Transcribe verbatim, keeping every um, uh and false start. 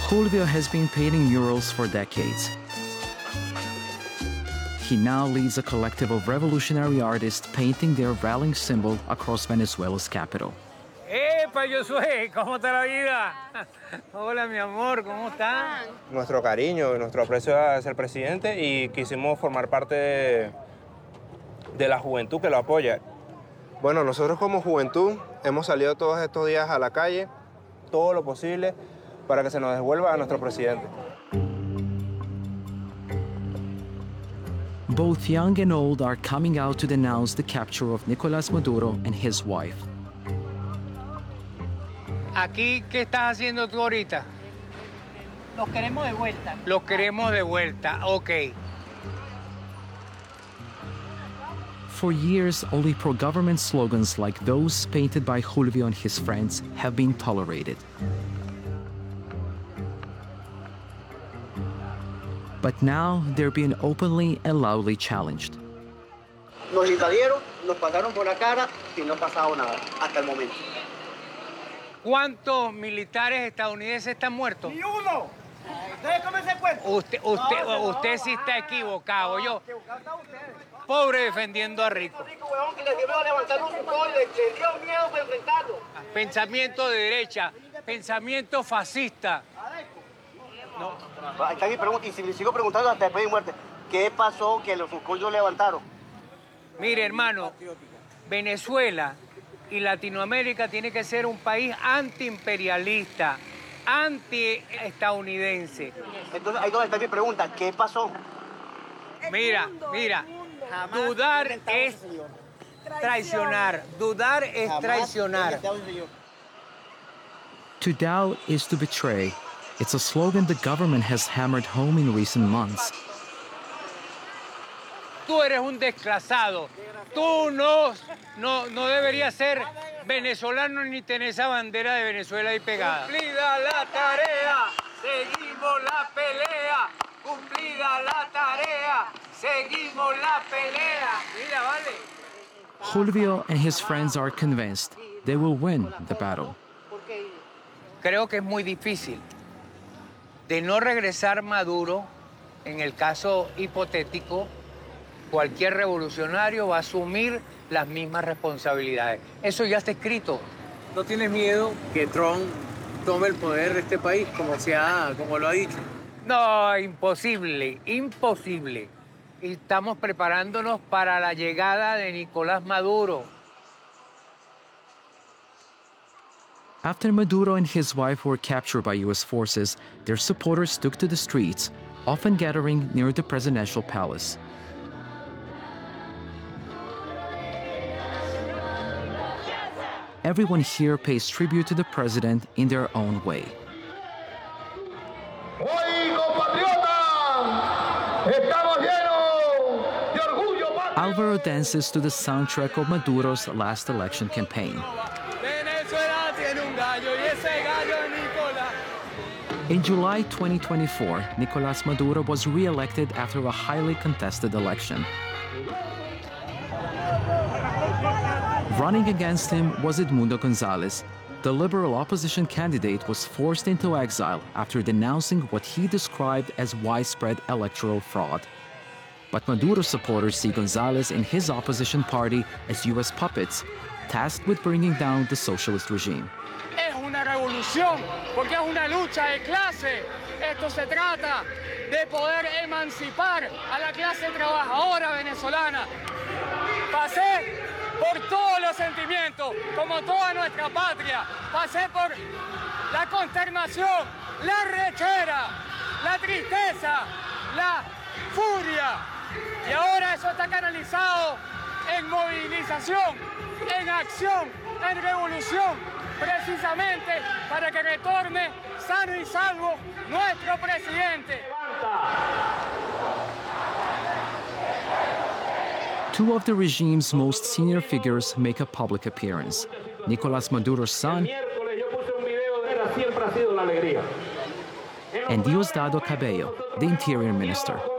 Julio has been painting murals for decades. He now leads a collective of revolutionary artists painting their rallying symbol across Venezuela's capital. ¡Epa, Josué! ¿Cómo está la vida? Hola, mi amor, ¿cómo está? Nuestro cariño, nuestro aprecio hacia el presidente y quisimos formar parte de, de la juventud que lo apoya. Bueno, nosotros como juventud hemos salido todos estos días a la calle, todo lo posible, para que se nos devuelva a nuestro presidente. Both young and old are coming out to denounce the capture of Nicolás Maduro and his wife. Aquí, ¿qué estás haciendo tú ahorita? Los queremos de vuelta. Los queremos de vuelta, ok. For years, only pro-government slogans like those painted by Julio and his friends have been tolerated. But now they're being openly and loudly challenged. Nos invadieron, nos pasaron por la cara y no ha pasado nada hasta el momento. ¿Cuántos militares estadounidenses están muertos? ¡Ni uno! Déjame ese cuento. Usted, usted, no, usted sí está equivocado. Yo, pobre defendiendo a Rico. Rico, huevón, que le dio a levantar un gol, le dio miedo para enfrentarlo. Pensamiento de derecha, pensamiento fascista. No. Ahí está mi pregunta, y si le sigo preguntando hasta después de muerte, ¿qué pasó que los Foucault lo levantaron? Mire, hermano, Venezuela y Latinoamérica tiene que ser un país antiimperialista, anti-estadounidense. Entonces, ahí donde está mi pregunta, ¿qué pasó? Mira, mira, dudar es traicionar, dudar es traicionar. To doubt is to betray. It's a slogan the government has hammered home in recent months. Tú eres un desclasado. Tú no, no, no deberías ser venezolano ni tener esa bandera de Venezuela ahí pegada. Cumplida la tarea, seguimos la pelea. Cumplida la tarea, seguimos la pelea. Mira, vale. Julio and his friends are convinced they will win the battle. Creo que es muy difícil. De no regresar Maduro, en el caso hipotético, cualquier revolucionario va a asumir las mismas responsabilidades. Eso ya está escrito. ¿No tienes miedo que Trump tome el poder de este país, como, se ha, como lo ha dicho? No, imposible, imposible. Y estamos preparándonos para la llegada de Nicolás Maduro. After Maduro and his wife were captured by U S forces, their supporters took to the streets, often gathering near the presidential palace. Everyone here pays tribute to the president in their own way. Alvaro dances to the soundtrack of Maduro's last election campaign. In July twenty twenty-four, Nicolás Maduro was re-elected after a highly contested election. Running against him was Edmundo González. The liberal opposition candidate was forced into exile after denouncing what he described as widespread electoral fraud. But Maduro supporters see González and his opposition party as U S puppets, tasked with bringing down the socialist regime. Es una revolución, porque es una lucha de clase. Esto se trata de poder emancipar a la clase trabajadora venezolana. Pasé por todos los sentimientos, como toda nuestra patria. Pasé por la consternación, la rechera, la tristeza, la furia. Y ahora eso está canalizado en movilización, en acción, en revolución, precisamente para que retorne sano y salvo nuestro presidente. Two of the regime's most senior figures make a public appearance. Nicolás Maduro's son and Diosdado Cabello, the interior minister.